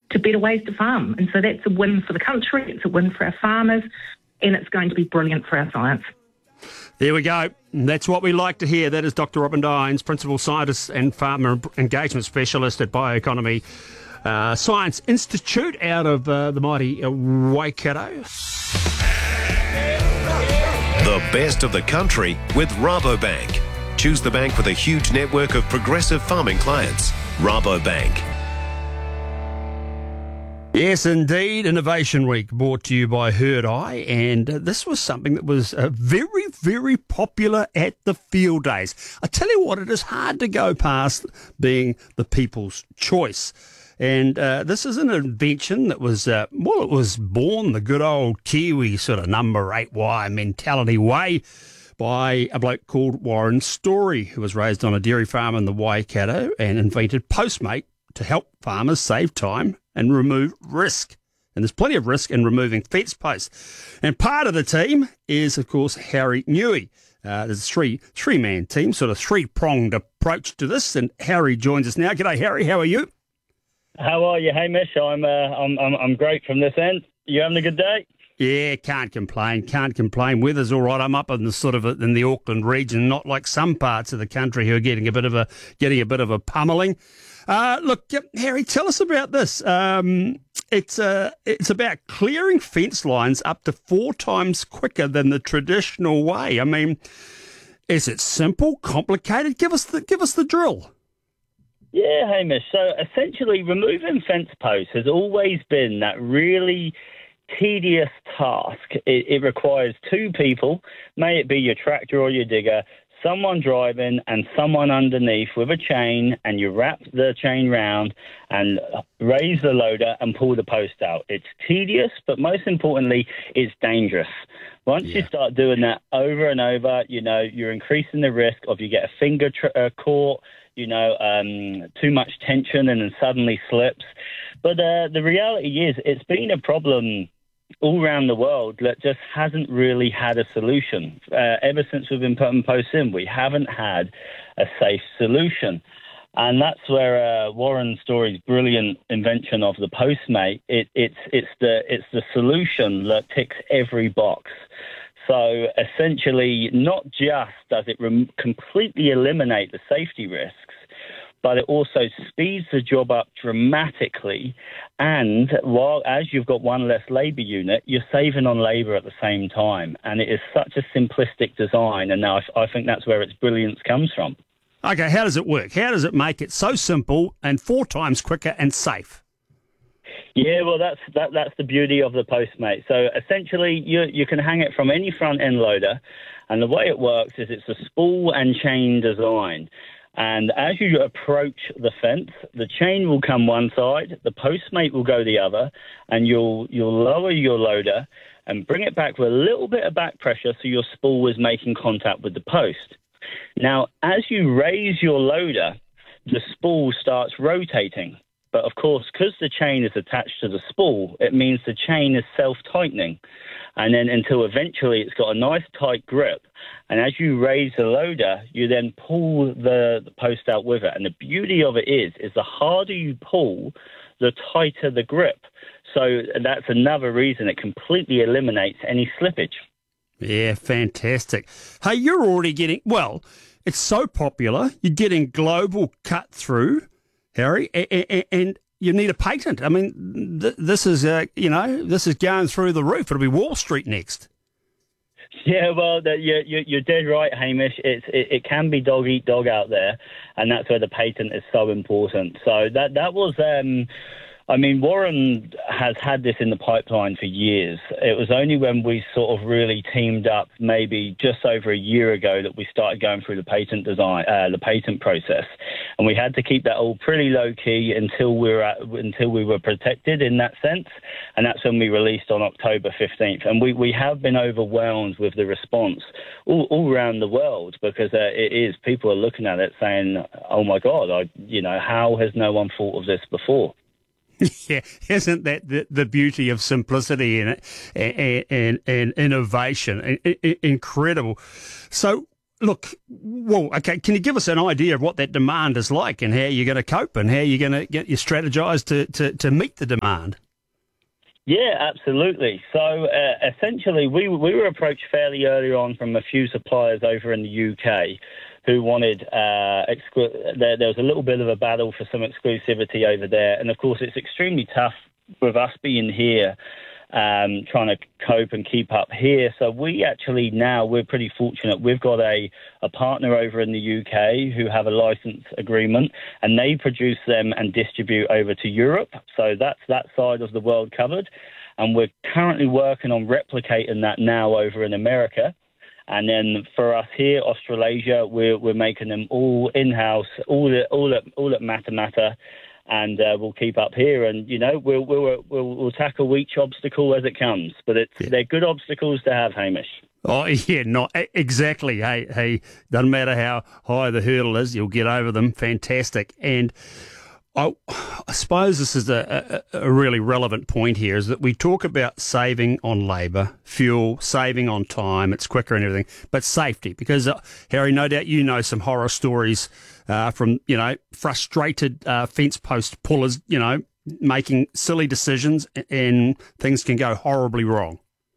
to better ways to farm. And so that's a win for the country, it's a win for our farmers, and it's going to be brilliant for our science. There we go. That's what we like to hear. That is Dr. Robin Dines, Principal Scientist and Farmer Engagement Specialist at Bioeconomy Science Institute out of the mighty Waikato. The best of the country with Rabobank. Choose the bank with a huge network of progressive farming clients. Rabobank. Yes, indeed. Innovation Week brought to you by Herd Eye, and this was something that was very, very popular at the field days. I tell you what, it is hard to go past being the people's choice. And this is an invention that was, it was born the good old Kiwi sort of number 8 wire mentality way by a bloke called Warren Story, who was raised on a dairy farm in the Waikato and invented Postmate to help farmers save time and remove risk. And there's plenty of risk in removing fence posts. And part of the team is, of course, Harry Newey. There's a three-man team, sort of three-pronged approach to this. And Harry joins us now. G'day, Harry. How are you? How are you, Hamish? I'm great from this end. You having a good day? Yeah, can't complain. Weather's all right. I'm up in in the Auckland region, not like some parts of the country who are getting a bit of a pummeling. Look, Harry, tell us about this. It's about clearing fence lines up to 4 times quicker than the traditional way. I mean, is it simple, complicated? Give us the drill. Yeah, Hamish. So essentially, removing fence posts has always been that really tedious task. It requires 2 people, may it be your tractor or your digger, someone driving and someone underneath with a chain, and you wrap the chain round and raise the loader and pull the post out. It's tedious, but most importantly, it's dangerous. Once you start doing that over and over, you're increasing the risk of you get a finger caught, too much tension and then suddenly slips. But the reality is it's been a problem all around the world that just hasn't really had a solution. Ever since we've been putting posts in, we haven't had a safe solution. And that's where Warren Story's brilliant invention of the Postmate, it's the solution that ticks every box. So essentially, not just does it completely eliminate the safety risks, but it also speeds the job up dramatically. And as you've got one less labour unit, you're saving on labour at the same time. And it is such a simplistic design. And now I think that's where its brilliance comes from. Okay, how does it work? How does it make it so simple and 4 times quicker and safe? Yeah, well, that's the beauty of the Postmate. So essentially, you can hang it from any front end loader, and the way it works is it's a spool and chain design. And as you approach the fence, the chain will come one side, the Postmate will go the other, and you'll lower your loader and bring it back with a little bit of back pressure so your spool is making contact with the post. Now, as you raise your loader, the spool starts rotating. But of course, because the chain is attached to the spool, it means the chain is self-tightening. And then until eventually it's got a nice tight grip. And as you raise the loader, you then pull the post out with it. And the beauty of it is the harder you pull, the tighter the grip. So that's another reason it completely eliminates any slippage. Yeah, fantastic. Hey, you're already getting, it's so popular, you're getting global cut through, Harry, and you need a patent. I mean, this is going through the roof. It'll be Wall Street next. Yeah, well, you're dead right, Hamish. It can be dog eat dog out there, and that's where the patent is so important. So that was Warren has had this in the pipeline for years. It was only when we sort of really teamed up maybe just over a year ago that we started going through the patent process. And we had to keep that all pretty low key until we were protected in that sense. And that's when we released on October 15th. And we have been overwhelmed with the response all around the world, because people are looking at it saying, oh my God, how has no one thought of this before? Yeah, isn't that the beauty of simplicity and innovation? Incredible. So look, well, okay, can you give us an idea of what that demand is like and how you're going to cope and how you're going to get you strategise to meet the demand? Yeah, absolutely. So essentially, we were approached fairly early on from a few suppliers over in the UK who wanted there was a little bit of a battle for some exclusivity over there. And, of course, it's extremely tough with us being here, trying to cope and keep up here. So we actually now, we're pretty fortunate. We've got a partner over in the UK who have a license agreement, and they produce them and distribute over to Europe. So that's that side of the world covered. And we're currently working on replicating that now over in America. And then for us here, Australasia, we're making them all in-house, all at Matamata. And we'll keep up here, and we'll tackle each obstacle as it comes. But they're good obstacles to have, Hamish. Oh yeah, not exactly. Hey, doesn't matter how high the hurdle is, you'll get over them. Fantastic. And I suppose this is a really relevant point here, is that we talk about saving on labour, fuel, saving on time, it's quicker and everything, but safety, because, Harry, no doubt you know some horror stories from, frustrated fence post pullers, making silly decisions and things can go horribly wrong.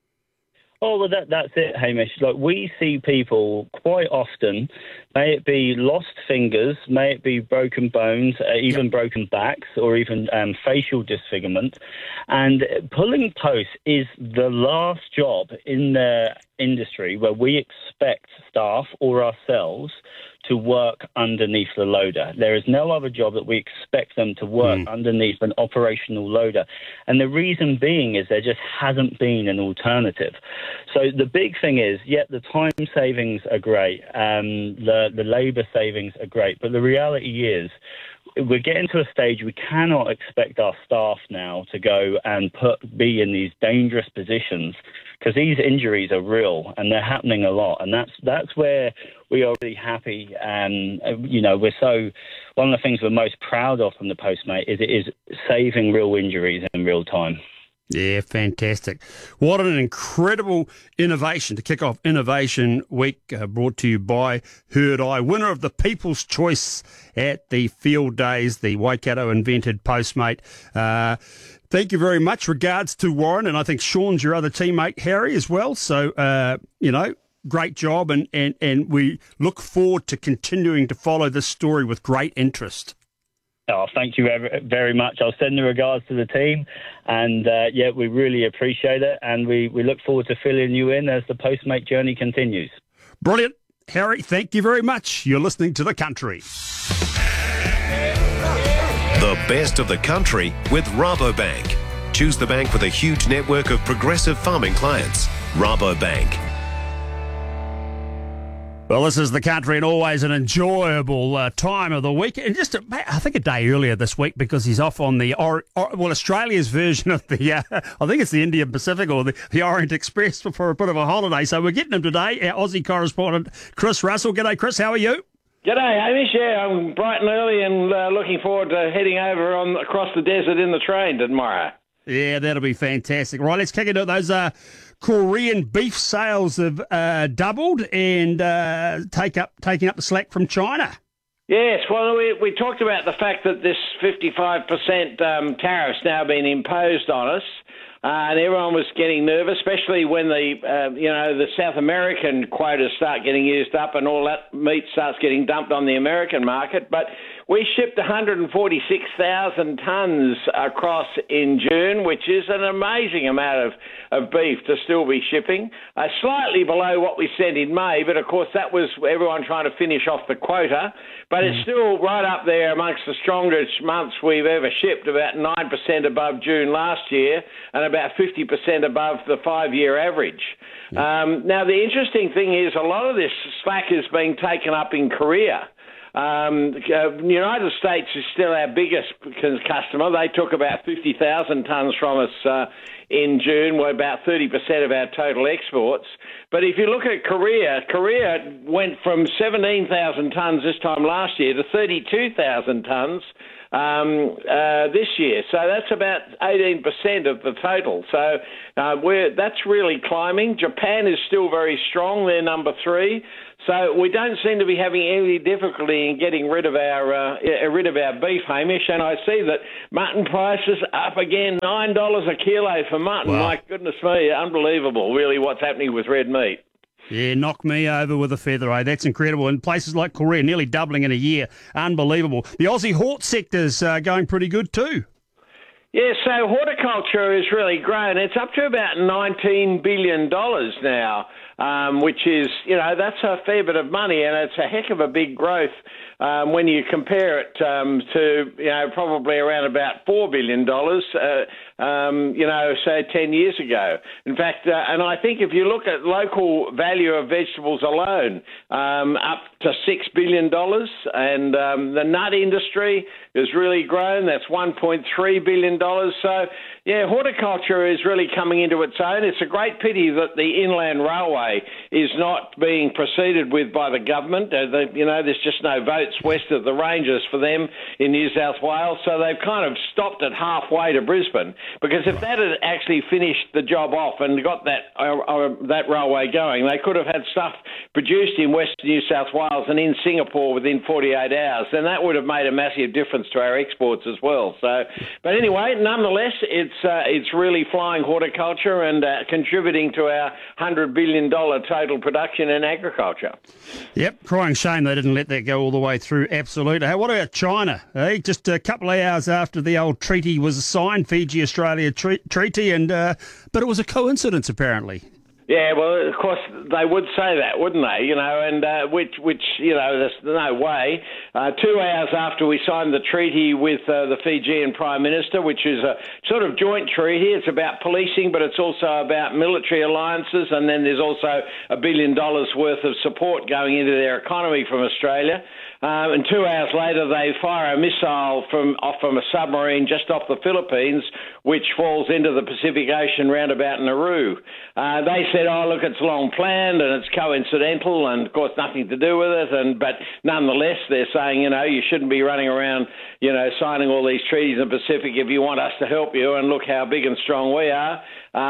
Oh, well, that's it, Hamish. Like, we see people quite often, may it be lost fingers, may it be broken bones, even broken backs, or even facial disfigurement. And pulling posts is the last job in the industry where we expect staff or ourselves to work underneath the loader. There is no other job that we expect them to work underneath an operational loader. And the reason being is there just hasn't been an alternative. So the big thing is, the time savings are great, the labour savings are great, but the reality is we're getting to a stage we cannot expect our staff now to go and be in these dangerous positions, because these injuries are real and they're happening a lot. And that's where we are really happy. And, one of the things we're most proud of from the Postmate is it is saving real injuries in real time. Yeah, fantastic. What an incredible innovation to kick off Innovation Week, brought to you by Herd Eye, winner of the People's Choice at the Field Days, the Waikato invented Postmate. Thank you very much. Regards to Warren, and I think Sean's your other teammate, Harry, as well. So, great job, and we look forward to continuing to follow this story with great interest. Oh, thank you very much. I'll send the regards to the team, and we really appreciate it, and we look forward to filling you in as the Postmate journey continues. Brilliant. Harry, thank you very much. You're listening to The Country. The best of the country with Rabobank. Choose the bank with a huge network of progressive farming clients. Rabobank. Well, this is The Country, and always an enjoyable time of the week. And just, I think, a day earlier this week, because he's off on the, Australia's version of the, I think it's the Indian Pacific or the Orient Express for a bit of a holiday. So we're getting him today, our Aussie correspondent, Chris Russell. G'day, Chris. How are you? G'day, Hamish. Yeah, I'm bright and early and looking forward to heading over across the desert in the train tomorrow. Yeah, that'll be fantastic. Right, let's kick into those. Korean beef sales have doubled and taking up the slack from China. Yes, well, we talked about the fact that this 55% tariff's now been imposed on us, and everyone was getting nervous, especially when the South American quotas start getting used up and all that meat starts getting dumped on the American market. But we shipped 146,000 tonnes across in June, which is an amazing amount of beef to still be shipping. Slightly below what we sent in May, but of course that was everyone trying to finish off the quota. But it's still right up there amongst the strongest months we've ever shipped, about 9% above June last year and about 50% above the 5-year average. Now, the interesting thing is a lot of this slack is being taken up in Korea. The United States is still our biggest customer. They took about 50,000 tonnes from us in June. We're about 30% of our total exports. But if you look at Korea went from 17,000 tonnes this time last year to 32,000 tonnes this year. So that's about 18% of the total. So that's really climbing. Japan is still very strong. They're number 3. So we don't seem to be having any difficulty in getting rid of our beef, Hamish. And I see that mutton prices up again, $9 a kilo for mutton. Wow. My goodness me, unbelievable, really, what's happening with red meat. Yeah, knock me over with a feather, eh? That's incredible. And places like Korea nearly doubling in a year. Unbelievable. The Aussie hort sector's going pretty good too. Yeah, so horticulture has really grown. It's up to about $19 billion now, which is, that's a fair bit of money, and it's a heck of a big growth when you compare it to, probably around about $4 billion, say 10 years ago. In fact, and I think if you look at local value of vegetables alone, up to $6 billion, and the nut industry has really grown. That's $1.3 billion. So, yeah, horticulture is really coming into its own. It's a great pity that the Inland Railway is not being proceeded with by the government. There's just no votes west of the ranges for them in New South Wales, so they've kind of stopped it halfway to Brisbane. Because if that had actually finished the job off and got that railway going, they could have had stuff produced in Western New South Wales and in Singapore within 48 hours. Then that would have made a massive difference to our exports as well. So, but anyway, nonetheless, it's really flying horticulture and contributing to our $100 billion total production in agriculture. Yep, crying shame they didn't let that go all the way through. Absolutely. Hey, what about China? Hey, just a couple of hours after the old treaty was signed, Fiji-Australia treaty, but it was a coincidence apparently. Yeah, well, of course, they would say that, wouldn't they? Which there's no way. 2 hours after we signed the treaty with the Fijian Prime Minister, which is a sort of joint treaty. It's about policing, but it's also about military alliances, and then there's also $1 billion worth of support going into their economy from Australia. And 2 hours later, they fire a missile from a submarine just off the Philippines, which falls into the Pacific Ocean round about Nauru. They said, look, it's long planned and it's coincidental and, of course, nothing to do with it. But nonetheless, they're saying, you shouldn't be running around, signing all these treaties in the Pacific if you want us to help you, and look how big and strong we are.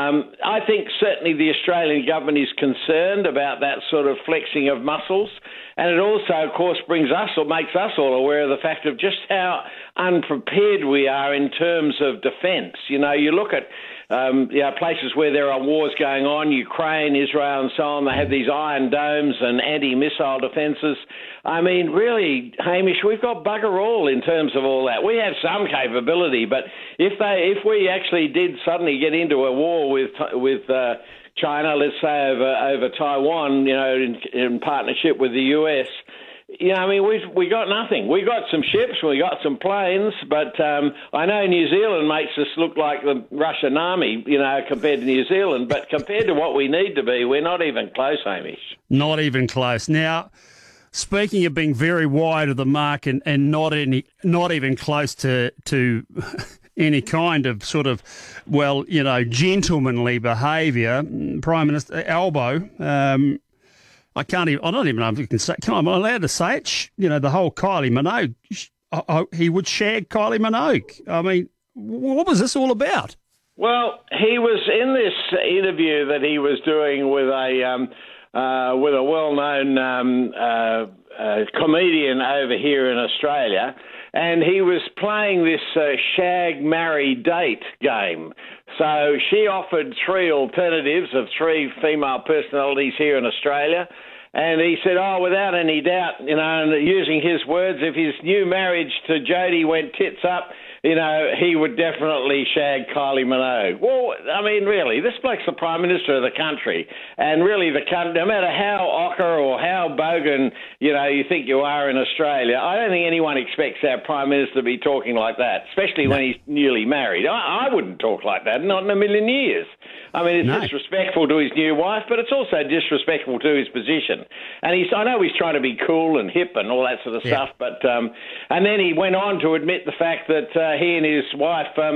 I think certainly the Australian government is concerned about that sort of flexing of muscles. And it also, of course, makes us all aware of the fact of just how unprepared we are in terms of defence. You look at places where there are wars going on, Ukraine, Israel and so on, they have these iron domes and anti-missile defences. I mean, really, Hamish, we've got bugger all in terms of all that. We have some capability, but if we actually did suddenly get into a war with China, let's say over Taiwan, in partnership with the US, we got nothing. We got some ships, we got some planes, but I know New Zealand makes us look like the Russian army, compared to New Zealand, but compared to what we need to be, we're not even close, Hamish. Not even close. Now, speaking of being very wide of the mark and not even close to any kind of sort of, gentlemanly behaviour, Prime Minister Albo, I don't even know if you can say, am I allowed to say it? The whole Kylie Minogue, he would shag Kylie Minogue. I mean, what was this all about? Well, he was in this interview that he was doing with a well-known comedian over here in Australia, and he was playing this shag, marry, date game. So she offered 3 alternatives of 3 female personalities here in Australia, and he said, without any doubt, and using his words, if his new marriage to Jodie went tits up, he would definitely shag Kylie Minogue. Well, I mean, really, this bloke's the Prime Minister of the country. And really, no matter how ochre or how bogan, you think you are in Australia, I don't think anyone expects our Prime Minister to be talking like that, especially when he's newly married. I wouldn't talk like that, not in a million years. I mean, it's disrespectful to his new wife, but it's also disrespectful to his position. And I know he's trying to be cool and hip and all that sort of stuff, but and then he went on to admit the fact that he and his wife,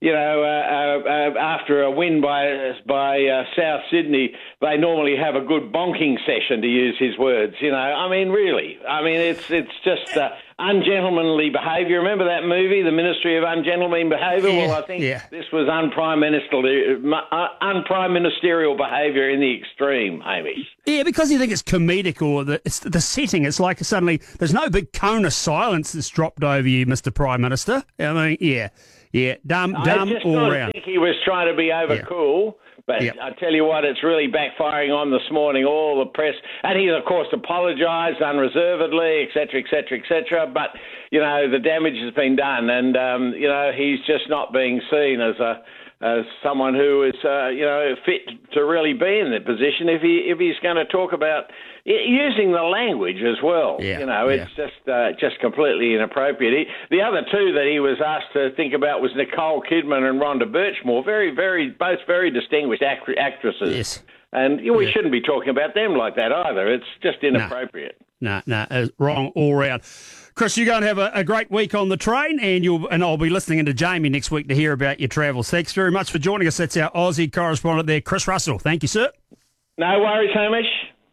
after a win by South Sydney, they normally have a good bonking session, to use his words. I mean, really. I mean, it's just ungentlemanly behaviour. Remember that movie, The Ministry of Ungentlemanly Behaviour? Yeah, well, I think yeah. this was unprime ministerial behaviour in the extreme, Hamish. Yeah, because you think it's comedic or it's the setting. It's like suddenly there's no big cone of silence that's dropped over you, Mr. Prime Minister. I mean, yeah, dumb I just all don't round. think he was trying to be over cool. But I tell you what, it's really backfiring on this morning, all the press. And he's, of course, apologised unreservedly, et cetera. But, the damage has been done. And, he's just not being seen as someone who is, fit to really be in that position if he's going to talk about using the language as well. It's just completely inappropriate. The other two that he was asked to think about was Nicole Kidman and Rhonda Birchmore, both very distinguished actresses. Yes. And we shouldn't be talking about them like that either. It's just inappropriate. No, wrong all round. Chris, you're going to have a great week on the train, and I'll be listening into Jamie next week to hear about your travels. Thanks very much for joining us. That's our Aussie correspondent there, Chris Russell. Thank you, sir. No worries, Hamish.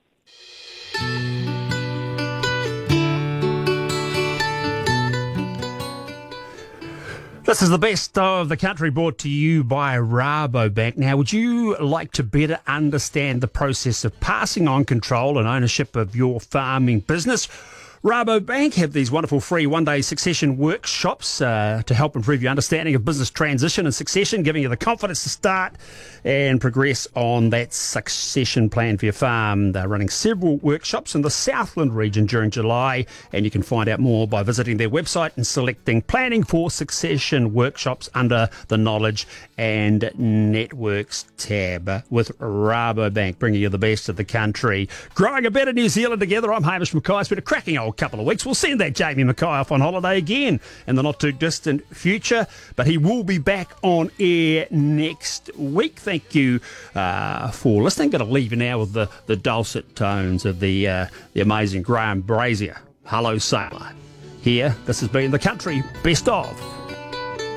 This is the best of the country brought to you by Rabobank. Now, would you like to better understand the process of passing on control and ownership of your farming business? Rabobank have these wonderful free one-day succession workshops to help improve your understanding of business transition and succession, giving you the confidence to start and progress on that succession plan for your farm. They're running several workshops in the Southland region during July, and you can find out more by visiting their website and selecting Planning for Succession Workshops under the Knowledge and Networks tab with Rabobank, bringing you the best of the country. Growing a better New Zealand together. I'm Hamish Mackay. It's been a cracking old couple of weeks. We'll send that Jamie Mackay off on holiday again in the not too distant future, but he will be back on air next week. Thank you for listening. Going to leave you now with the dulcet tones of the amazing Graham Brazier. Hello, Sailor. Here, this has been the country best of.